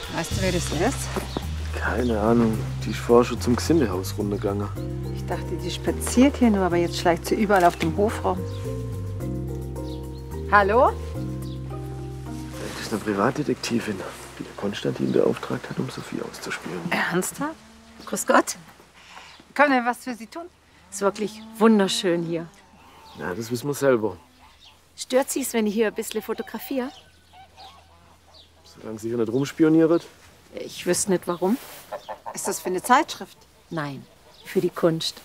Weißt du, wer das ist? Keine Ahnung. Die ist vorher schon zum Gsindehaus runtergegangen. Ich dachte, die spaziert hier nur, aber jetzt schleicht sie überall auf dem Hof rum. Hallo? Das ist eine Privatdetektivin, die der Konstantin beauftragt hat, um Sophie auszuspielen. Ernsthaft? Grüß Gott. Können wir was für Sie tun? Ist wirklich wunderschön hier. Ja, das wissen wir selber. Stört Sie es, wenn ich hier ein bisschen fotografiere? Solange sie hier nicht rumspioniert. Ich wüsste nicht, warum. Ist das für eine Zeitschrift? Nein, für die Kunst.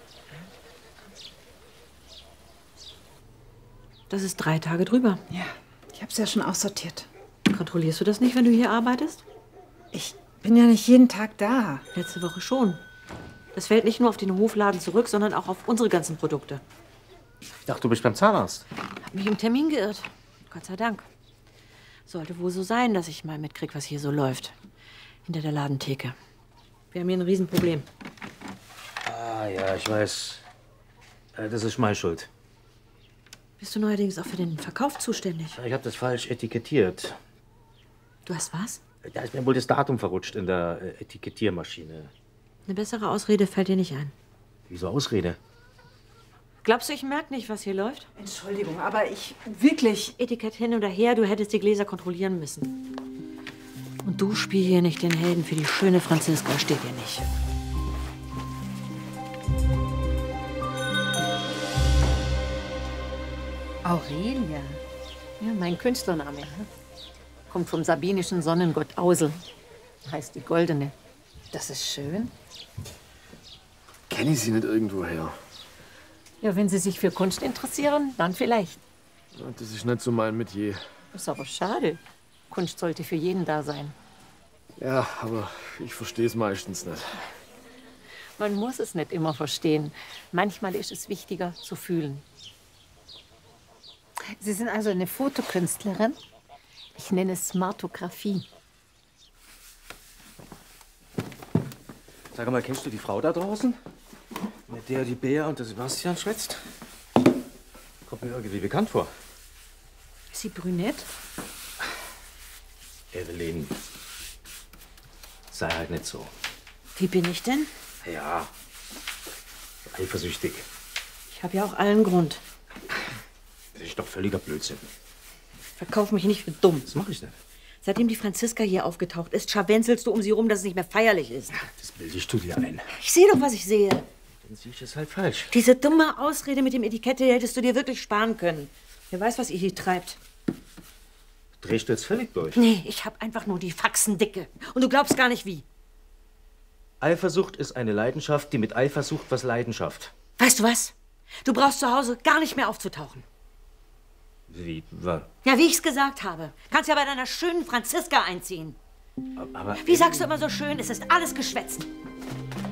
Das ist 3 Tage drüber. Ja, ich habe es ja schon aussortiert. Kontrollierst du das nicht, wenn du hier arbeitest? Ich bin ja nicht jeden Tag da. Letzte Woche schon. Das fällt nicht nur auf den Hofladen zurück, sondern auch auf unsere ganzen Produkte. Ich dachte, du bist beim Zahnarzt. Hab mich im Termin geirrt. Gott sei Dank. Sollte wohl so sein, dass ich mal mitkrieg, was hier so läuft. Hinter der Ladentheke. Wir haben hier ein Riesenproblem. Ah ja, ich weiß. Das ist meine Schuld. Bist du neuerdings auch für den Verkauf zuständig? Ich habe das falsch etikettiert. Du hast was? Da ist mir wohl das Datum verrutscht in der Etikettiermaschine. Eine bessere Ausrede fällt dir nicht ein. Wieso Ausrede? Glaubst du, ich merke nicht, was hier läuft? Entschuldigung, aber ich wirklich... Etikett hin oder her, du hättest die Gläser kontrollieren müssen. Und du spiel hier nicht den Helden für die schöne Franziska, steht dir nicht. Aurelia? Ja, mein Künstlername. Kommt vom sabinischen Sonnengott Ausel. Heißt die Goldene. Das ist schön. Kenne ich sie nicht irgendwoher? Ja, wenn Sie sich für Kunst interessieren, dann vielleicht. Ja, das ist nicht so mein Metier. Ist aber schade. Kunst sollte für jeden da sein. Ja, aber ich verstehe es meistens nicht. Man muss es nicht immer verstehen. Manchmal ist es wichtiger zu fühlen. Sie sind also eine Fotokünstlerin? Ich nenne es Smartographie. Sag mal, kennst du die Frau da draußen? Mit der die Bea und der Sebastian schwätzt? Kommt mir irgendwie bekannt vor. Ist sie brünett? Evelyn, sei halt nicht so. Wie bin ich denn? Ja, eifersüchtig. Ich habe ja auch allen Grund. Das ist doch völliger Blödsinn. Verkauf mich nicht für dumm. Das mache ich nicht. Seitdem die Franziska hier aufgetaucht ist, scharwenzelst du um sie rum, dass es nicht mehr feierlich ist. Das bildest du dir ein. Ich sehe doch, was ich sehe. Dann siehst du es halt falsch. Diese dumme Ausrede mit dem Etikett, die hättest du dir wirklich sparen können. Wer weiß, was ihr hier treibt. Drehst du jetzt völlig durch? Nee, ich hab einfach nur die Faxen dicke. Und du glaubst gar nicht, wie. Eifersucht ist eine Leidenschaft, die mit Eifersucht was Leidenschaft. Weißt du was? Du brauchst zu Hause gar nicht mehr aufzutauchen. Wie? Was? Ja, wie ich's gesagt habe. Kannst ja bei deiner schönen Franziska einziehen. Aber Wie sagst du immer so schön, es ist alles geschwätzt.